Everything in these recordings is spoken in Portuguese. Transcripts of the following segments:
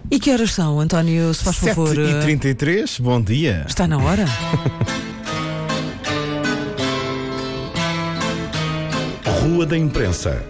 E que horas são, António, se faz favor? 7h33, bom dia. Está na hora? Rua da Imprensa.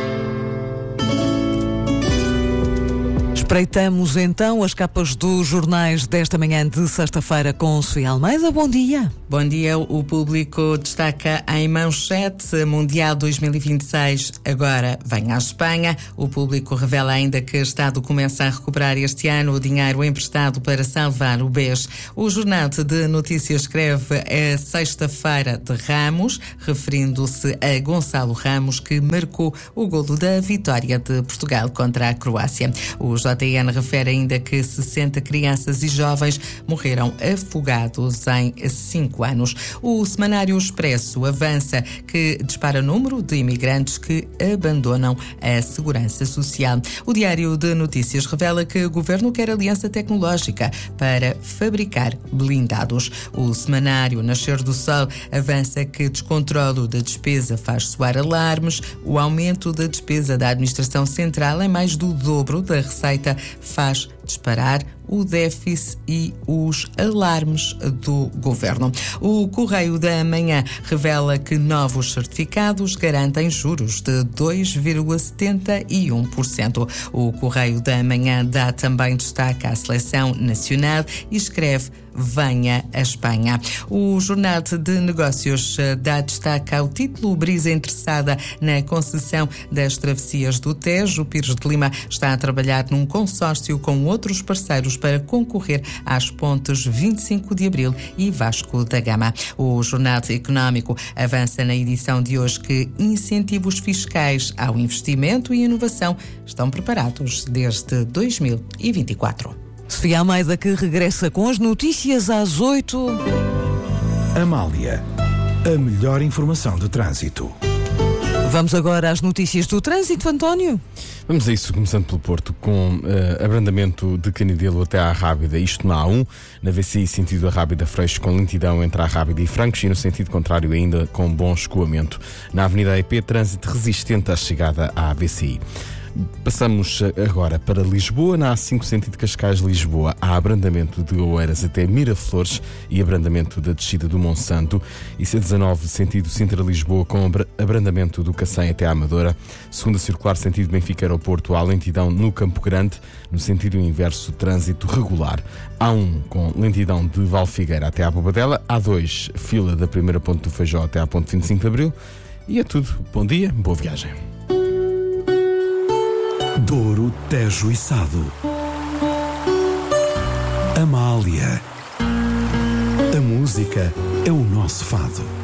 Espreitamos então as capas dos jornais desta manhã de sexta-feira com Sofia Almeida. Bom dia. Bom dia. O Público destaca em manchete: Mundial 2026 agora vem à Espanha. O Público revela ainda que o Estado começa a recuperar este ano o dinheiro emprestado para salvar o BES. O Jornal de Notícias escreve a sexta-feira de Ramos, referindo-se a Gonçalo Ramos, que marcou o golo da vitória de Portugal contra a Croácia. O JN refere ainda que 60 crianças e jovens morreram afogados em 5 anos. O Semanário Expresso avança que dispara o número de imigrantes que abandonam a segurança social. O Diário de Notícias revela que o governo quer aliança tecnológica para fabricar blindados. O Semanário Nascer do Sol avança que descontrolo da despesa faz soar alarmes. O aumento da despesa da Administração Central em mais do dobro da receita faz disparar o déficit e os alarmes do governo. O Correio da Manhã revela que novos certificados garantem juros de 2,71%. O Correio da Manhã dá também destaque à seleção nacional e escreve: venha a Espanha. O Jornal de Negócios dá destaque ao título: Brisa interessada na concessão das travessias do Tejo. O Pires de Lima está a trabalhar num consórcio com outros parceiros para concorrer às pontes 25 de Abril e Vasco da Gama. O Jornal Económico avança na edição de hoje que incentivos fiscais ao investimento e inovação estão preparados desde 2024. Sofia Almeida, que regressa com as notícias às 8. Amália, a melhor informação de trânsito. Vamos agora às notícias do trânsito, António. Vamos a isso, começando pelo Porto, com abrandamento de Canidelo até à Rábida, isto na A1, na VCI sentido a Rábida Freixo, com lentidão entre a Rábida e Francos, e no sentido contrário ainda com bom escoamento. Na Avenida EP, trânsito resistente à chegada à VCI. Passamos agora para Lisboa. Na A5 sentido Cascais-Lisboa há abrandamento de Oeiras até Miraflores e abrandamento da descida do Monsanto, e C19 sentido Sintra-Lisboa com abrandamento do Cacém até à Amadora. Segunda circular sentido Benfica-Aeroporto há lentidão no Campo Grande. No sentido inverso, trânsito regular. A1 com lentidão de Valfigueira até à Bobadela. A2 fila da primeira ponte do Feijó até à ponte 25 de Abril. E é tudo. Bom dia, boa viagem. Douro, Tejo e Sado. Amália. A música é o nosso fado.